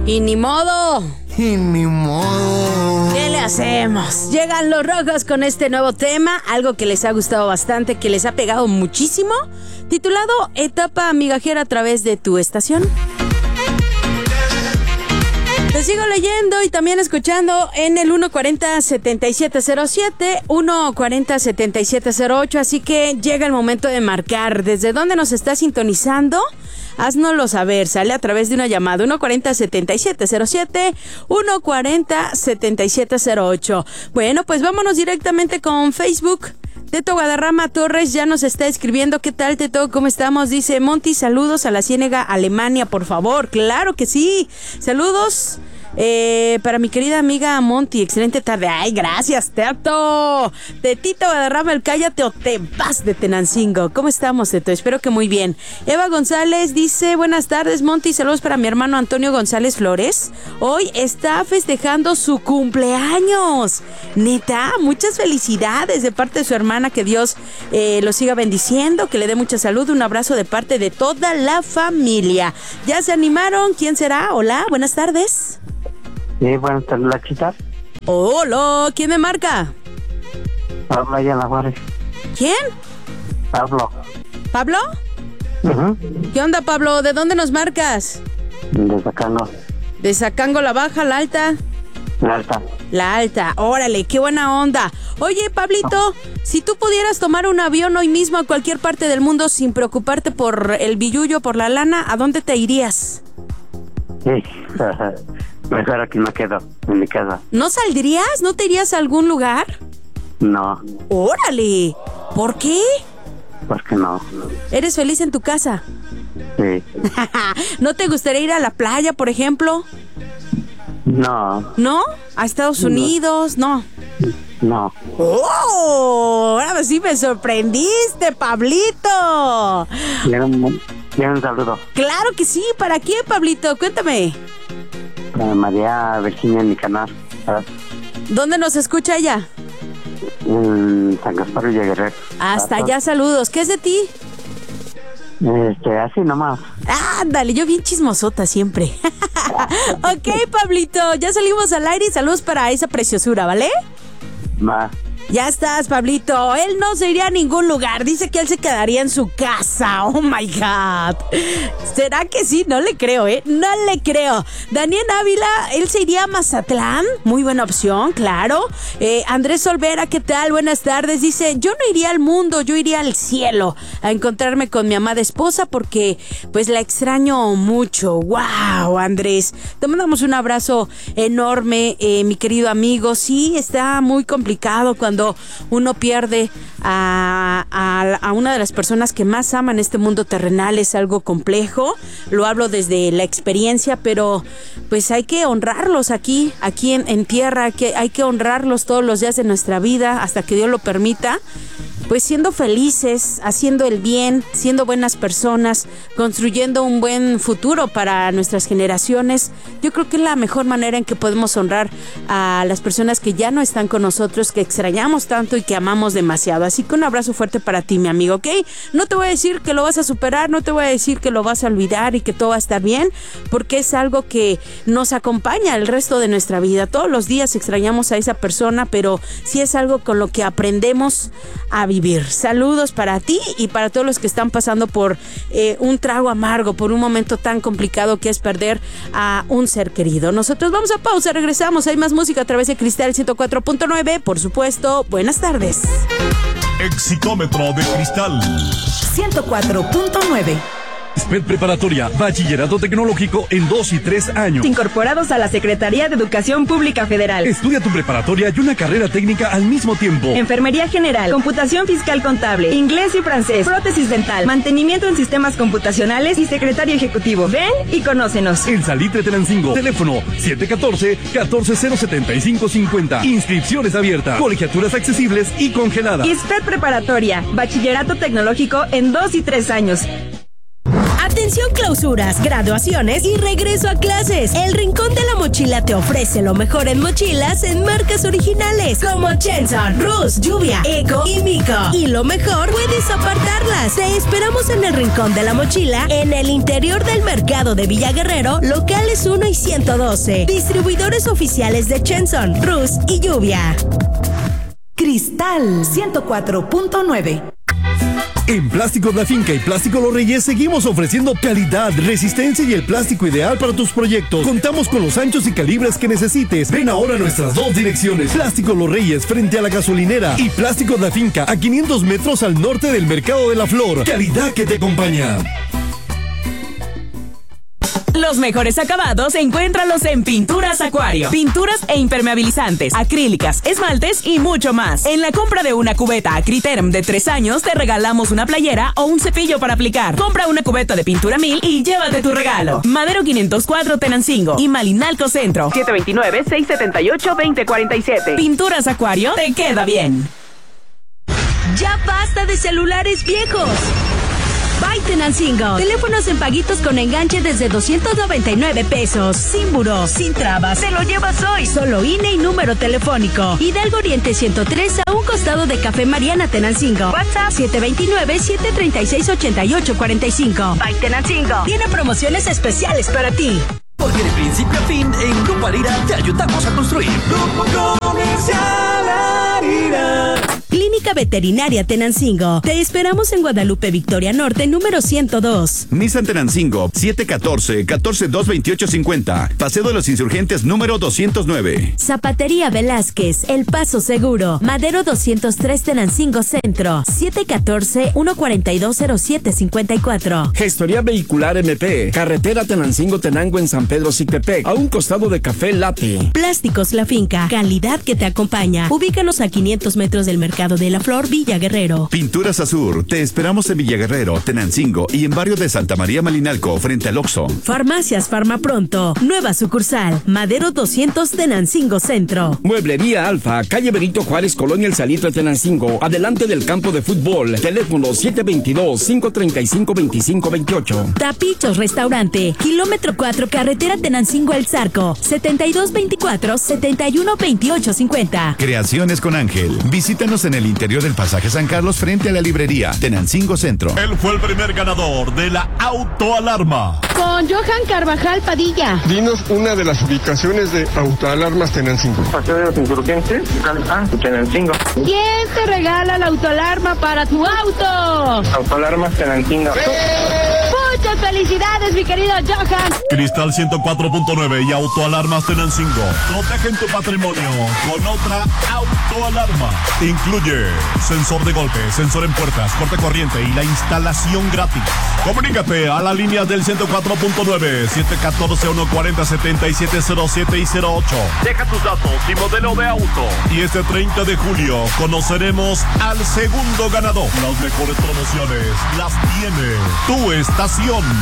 Y ni modo. Y ni modo. ¿Qué le hacemos? Llegan los Rojos con este nuevo tema, algo que les ha gustado bastante, que les ha pegado muchísimo, titulado Etapa Migajera a través de tu estación. Te sigo leyendo y también escuchando en el 140-7707, 140-7708, así que llega el momento de marcar. ¿Desde dónde nos está sintonizando? Haznoslo saber, sale a través de una llamada, 140-7707, 140-7708. Bueno, pues vámonos directamente con Facebook. Teto Guadarrama Torres ya nos está escribiendo. ¿Qué tal, Teto? ¿Cómo estamos? Dice Monty, saludos a la Ciénega, Alemania, por favor. Claro que sí. Saludos para mi querida amiga Monty. Excelente tarde. Ay, gracias, Teto. Tetito Guadarrama, el cállate o te vas de Tenancingo. ¿Cómo estamos, Teto? Espero que muy bien. Eva González dice, buenas tardes, Monty. Saludos para mi hermano Antonio González Flores. Hoy está festejando su cumpleaños. Neta, muchas felicidades de parte de su hermana. Que Dios lo siga bendiciendo, que le dé mucha salud. Un abrazo de parte de toda la familia. ¿Ya se animaron? ¿Quién será? Hola, buenas tardes. Sí, buenas tardes, la chita. Hola, ¿quién me marca? Pablo Ayala Juárez. ¿Quién? Pablo. ¿Pablo? Uh-huh. ¿Qué onda, Pablo? ¿De dónde nos marcas? De Zacango. ¿De Zacango, la baja, la alta? La alta. La alta, órale, qué buena onda. Oye, Pablito, si tú pudieras tomar un avión hoy mismo a cualquier parte del mundo sin preocuparte por el billullo, por la lana, ¿a dónde te irías? Sí, mejor aquí me quedo, en mi casa. ¿No saldrías? ¿No te irías a algún lugar? No. ¡Órale! ¿Por qué? ¿Por qué no? ¿Eres feliz en tu casa? Sí. ¿No te gustaría ir a la playa, por ejemplo? No. ¿No? ¿A Estados Unidos? No. No. ¡Oh! Ahora sí me sorprendiste, Pablito. Un saludo. Claro que sí. ¿Para quién, Pablito? Cuéntame. Para María Virginia Nicanor. ¿Dónde nos escucha ella? En San Gaspar y Guerrero. Hasta allá, saludos. ¿Qué es de ti? Así nomás. Ándale, yo bien chismosota siempre. Ok, Pablito, ya salimos al aire y saludos para esa preciosura, ¿vale? Va. Ya estás, Pablito. Él no se iría a ningún lugar. Dice que él se quedaría en su casa. Oh, my God. ¿Será que sí? No le creo, ¿eh? No le creo. Daniel Ávila, él se iría a Mazatlán. Muy buena opción, claro. Andrés Olvera, ¿qué tal? Buenas tardes. Dice, yo no iría al mundo, yo iría al cielo a encontrarme con mi amada esposa porque, pues, la extraño mucho. Wow, Andrés. Te mandamos un abrazo enorme, mi querido amigo. Sí, está muy complicado cuando uno pierde a una de las personas que más aman este mundo terrenal. Es algo complejo, lo hablo desde la experiencia, pero pues hay que honrarlos aquí en tierra, que hay que honrarlos todos los días de nuestra vida hasta que Dios lo permita, pues siendo felices, haciendo el bien, siendo buenas personas, construyendo un buen futuro para nuestras generaciones. Yo creo que es la mejor manera en que podemos honrar a las personas que ya no están con nosotros, que extrañamos tanto y que amamos demasiado. Así que un abrazo fuerte para ti, mi amigo, ¿ok? No te voy a decir que lo vas a superar, no te voy a decir que lo vas a olvidar y que todo va a estar bien, porque es algo que nos acompaña el resto de nuestra vida. Todos los días extrañamos a esa persona, pero sí es algo con lo que aprendemos a vivir. Saludos para ti y para todos los que están pasando por un trago amargo, por un momento tan complicado que es perder a un ser querido. Nosotros vamos a pausa, regresamos. Hay más música a través de Cristal 104.9, por supuesto. Buenas tardes. Exicómetro de Cristal 104.9. SPED Preparatoria, Bachillerato Tecnológico en 2 y 3 años. Incorporados a la Secretaría de Educación Pública Federal. Estudia tu preparatoria y una carrera técnica al mismo tiempo. Enfermería General, Computación Fiscal Contable, Inglés y Francés, Prótesis Dental, Mantenimiento en Sistemas Computacionales y Secretario Ejecutivo. Ven y conócenos. En Salitre Tenancingo, teléfono 714-1407550. Inscripciones abiertas, colegiaturas accesibles y congeladas. SPED Preparatoria, Bachillerato Tecnológico en 2 y 3 años. Atención clausuras, graduaciones y regreso a clases. El Rincón de la Mochila te ofrece lo mejor en mochilas en marcas originales como Chenson, Rus, Lluvia, Eco y Mico. Y lo mejor, puedes apartarlas. Te esperamos en el Rincón de la Mochila, en el interior del mercado de Villa Guerrero, locales 1 y 112. Distribuidores oficiales de Chenson, Rus y Lluvia. Cristal 104.9. En Plásticos La Finca y Plástico Los Reyes seguimos ofreciendo calidad, resistencia y el plástico ideal para tus proyectos. Contamos con los anchos y calibres que necesites. Ven ahora a nuestras dos direcciones: Plástico Los Reyes frente a la gasolinera y Plásticos La Finca a 500 metros al norte del Mercado de la Flor. Calidad que te acompaña. Los mejores acabados encuéntralos en Pinturas Acuario. Pinturas e impermeabilizantes, acrílicas, esmaltes y mucho más. En la compra de una cubeta Acriterm de 3 años te regalamos una playera o un cepillo para aplicar. Compra una cubeta de pintura 1000 y llévate tu regalo. Madero 504 Tenancingo y Malinalco Centro. 729-678-2047. Pinturas Acuario te queda bien. Ya basta de celulares viejos. By Tenancingo. Teléfonos en paguitos con enganche desde 299 pesos. Sin buró, sin trabas. Te lo llevas hoy. Solo INE y número telefónico. Hidalgo Oriente 103 a un costado de Café Mariana Tenancingo. WhatsApp 729-736-8845. By Tenancingo. Tiene promociones especiales para ti. Porque de principio a fin, en Grupo Arira te ayudamos a construir. Grupo Comercial Arira. Clínica Veterinaria Tenancingo. Te esperamos en Guadalupe Victoria Norte, número 102. Nissan Tenancingo, 714-142-2850. Paseo de los Insurgentes, número 209. Zapatería Velázquez, El Paso Seguro. Madero 203 Tenancingo Centro. 714-142-0754. Gestoría Vehicular MP. Carretera Tenancingo-Tenango en San Pedro Sictepec. A un costado de Café Latte. Plásticos La Finca. Calidad que te acompaña. Ubícanos a 500 metros del Mercado de la Flor, Villa Guerrero. Pinturas Azur, te esperamos en Villa Guerrero, Tenancingo y en barrio de Santa María Malinalco, frente al Oxxo. Farmacias Farmapronto, nueva sucursal, Madero 200 Tenancingo Centro. Mueblería Alfa, calle Benito Juárez, Colonia El Salitre, Tenancingo, adelante del campo de fútbol. Teléfono 722-535-2528. Tapichos Restaurante, kilómetro 4, carretera Tenancingo El Zarco, 7224-712850. Creaciones con Ángel, visítanos en el interior del Pasaje San Carlos frente a la librería Tenancingo Centro. Él fue el primer ganador de la autoalarma. Con Johan Carvajal Padilla. Dinos una de las ubicaciones de autoalarmas Tenancingo. Paseo de los Insurgentes, Tenancingo. ¿Quién te regala la autoalarma para tu auto? Autoalarmas Tenancingo. Muchas felicidades, mi querido Johan. Cristal 104.9 y Autoalarmas Tenancingo. Protegen tu patrimonio con otra autoalarma. Incluye sensor de golpe, sensor en puertas, corte corriente y la instalación gratis. Comunícate a la línea del 104.9, 714-140-7707 y 08. Deja tus datos y modelo de auto. Y este 30 de julio conoceremos al segundo ganador. Las mejores promociones las tiene tu estación.